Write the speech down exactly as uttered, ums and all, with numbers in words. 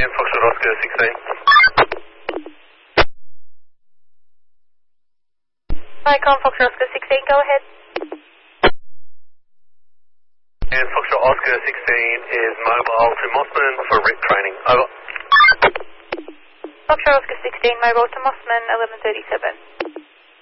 and Foxtrot Oscar sixteen. Icon Foxtrot Oscar sixteen, go ahead. And Foxtrot Oscar sixteen is mobile to Mossman for R I P training. Over. Foxtrot Oscar sixteen, mobile to Mossman, eleven thirty-seven.